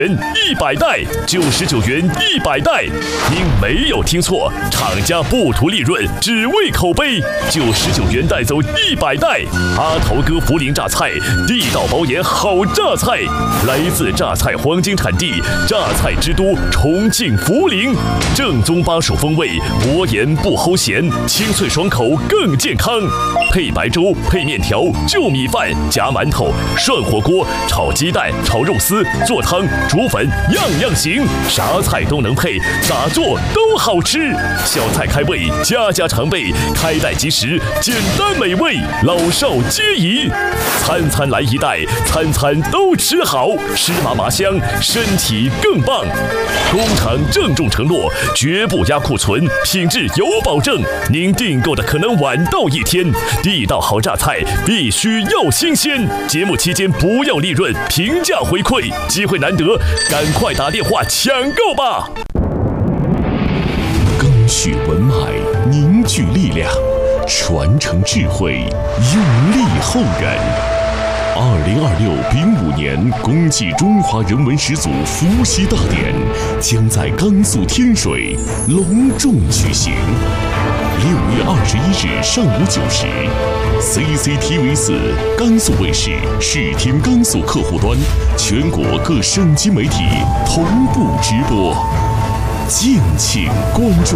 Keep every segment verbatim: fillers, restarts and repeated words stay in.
一百袋，九十九元一百袋，您没有听错，厂家不图利润，只为口碑，九十九元带走一百袋。阿头哥涪陵榨菜，地道包盐好榨菜，来自榨菜黄金产地，榨菜之都重庆涪陵，正宗巴蜀风味，薄盐不齁咸，清脆爽口更健康。配白粥，配面条，就米饭，夹馒头，涮火锅，炒鸡蛋，炒肉丝，做汤。煮粉样样行，啥菜都能配，咋做都好吃。小菜开胃，家家常备，开袋即食，简单美味，老少皆宜。餐餐来一袋，餐餐都吃好，吃麻麻香，身体更棒。工厂郑重承诺，绝不压库存，品质有保证。您订购的可能晚到一天，地道好榨菜必须要新鲜。节目期间不要利润，平价回馈，机会难得。赶快打电话抢购吧！ 赓续文脉，凝聚力量，传承智慧，用力后人。二零二六丙午年公祭中华人文始祖伏羲大典将在甘肃天水隆重举行。六月二十一日上午九时 ，C C T V 四甘肃卫视视听甘肃客户端，全国各省级媒体同步直播，敬请关注。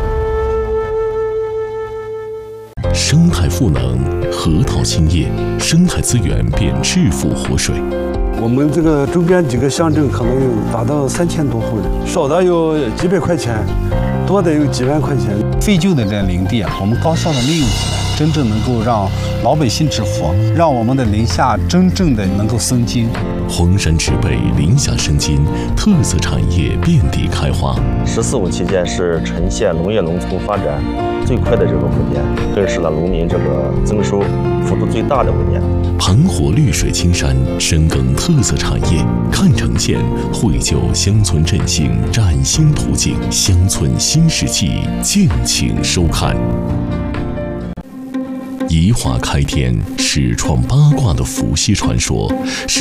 生态赋能，核桃兴业，生态资源变致富活水。 我们这个周边几个乡镇可能有达到三千多户人，少的有几百块钱，多的有几万块钱。 废旧的这林地啊，我们高效的利用起来，真正能够让老百姓致富，让我们的宁夏真正的能够生金。 黄山植被，宁夏生金，特色产业遍地开花。 十四五期间是沉县农业农村发展最快的这个五年，更是了农民这个增收幅度最大的五年。 盘活绿水青山，深耕特色产业，看城县绘就乡村振兴崭新图景，乡村新世纪，敬请收看。宜华开天，始创八卦的伏羲传说是